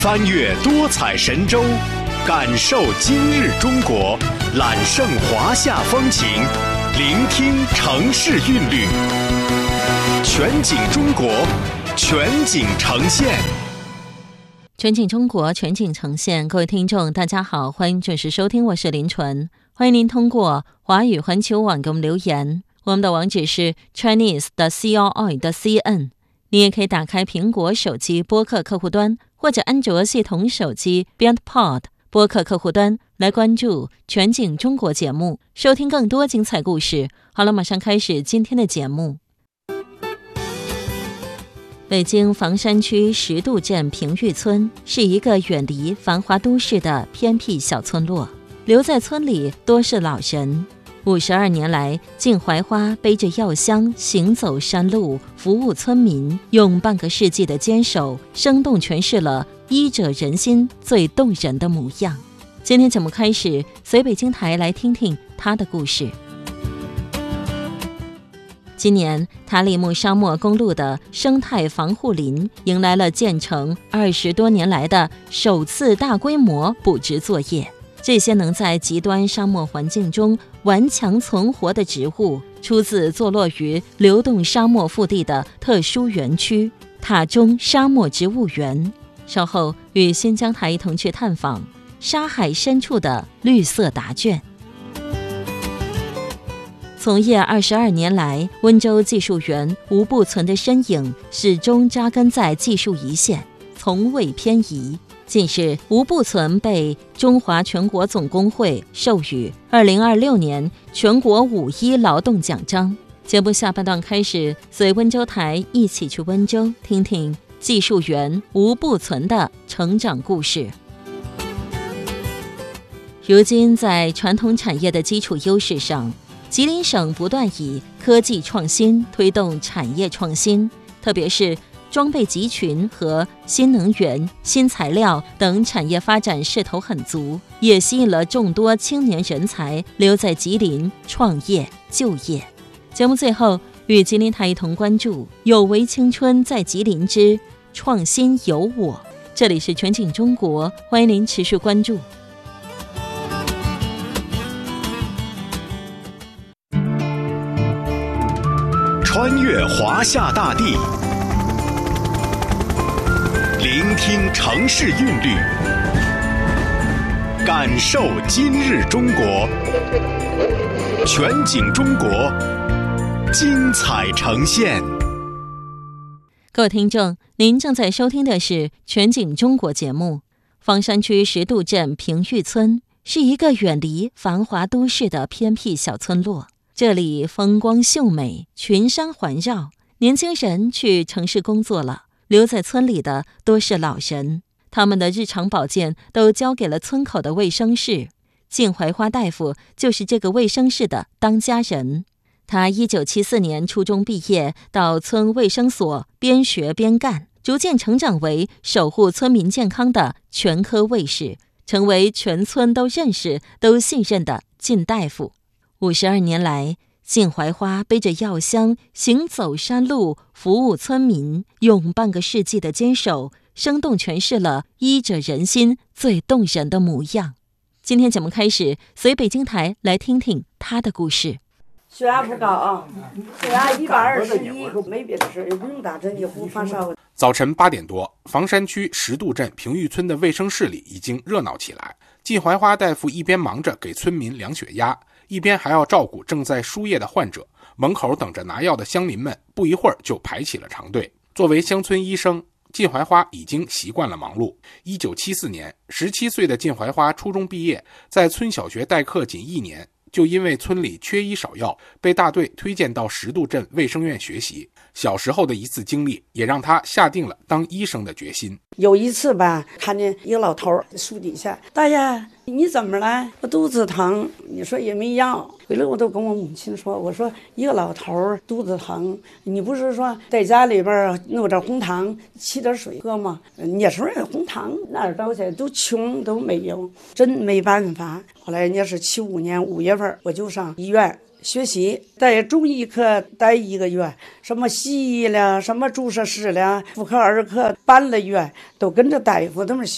翻越多彩神州，感受今日中国，揽胜华夏风情，聆听城市韵律。全景中国，全景呈现。 全景中国，全景呈现。各位听众大家好，欢迎准时收听，我是林纯。欢迎您通过华语环球网给我们留言，我们的网址是 chinese.com.cn。 你也可以打开苹果手机播客客户端，或者安卓系统手机 BeyondPod 播客客户端来关注全景中国节目，收听更多精彩故事。好了，马上开始今天的节目。北京房山区石渡镇平玉村是一个远离繁华都市的偏僻小村落，留在村里多是老人。52年来，靳怀花背着药箱行走山路，服务村民，用半个世纪的坚守，生动诠释了医者仁心最动人的模样。今天节目开始，随北京台来听听他的故事。今年塔里木沙漠公路的生态防护林迎来了建成20多年来的首次大规模补植作业。这些能在极端沙漠环境中顽强存活的植物，出自坐落于流动沙漠腹地的特殊园区塔中沙漠植物园。稍后与新疆台一同去探访沙海深处的绿色答卷。从业22年来，温州技术员吴步存的身影始终扎根在技术一线，从未偏移。近日，吴步存被中华全国总工会授予2026年全国5·1劳动奖章。节目下半段开始，随温州台一起去温州，听听技术员吴步存的成长故事。如今，在传统产业的基础优势上，吉林省不断以科技创新推动产业创新，特别是装备集群和新能源、新材料等产业发展势头很足，也吸引了众多青年人才留在吉林创业就业。节目最后与吉林台一同关注有为青春在吉林之创新有我。这里是全景中国，欢迎您持续关注。 穿越华夏大地，聆听城市韵律，感受今日中国，全景中国，精彩呈现。 各位听众，您正在收听的是全景中国节目。房山区石渡镇平玉村是一个远离繁华都市的偏僻小村落，这里风光秀美，群山环绕，年轻人去城市工作了，留在村里的多是老人，他们的日常保健都交给了村口的卫生室。靳怀花大夫就是这个卫生室的当家人。他1974年初中毕业，到村卫生所边学边干，逐渐成长为守护村民健康的全科卫士，成为全村都认识、都信任的靳大夫。52年来，靳怀花背着药箱行走山路，服务村民，用半个世纪的坚守，生动诠释了医者仁心最动人的模样。今天节目开始，随北京台来听听他的故事。 血压不高啊，血压121，没别的事，也不用打针，也不发烧。 早晨8点多，房山区石渡镇平玉村的卫生室里已经热闹起来。靳怀花大夫一边忙着给村民量血压，一边还要照顾正在输液的患者。门口等着拿药的乡邻们不一会儿就排起了长队。作为乡村医生，靳怀花已经习惯了忙碌。1974年，17岁的靳怀花初中毕业，在村小学代课仅1年，就因为村里缺医少药，被大队推荐到石渡镇卫生院学习。小时候的一次经历也让他下定了当医生的决心。 有一次吧，看见一个老头树底下，大爷你怎么了？我肚子疼。你说也没药，回来我都跟我母亲说，我说一个老头肚子疼，你不是说在家里边弄点红糖沏点水喝吗？那时候红糖哪儿到去都穷都没有，真没办法。后来那是75年5月份，我就上医院学习，在中医科待1个月，什么西医了，什么注射师了，妇科儿科搬了院，都跟着大夫他们学。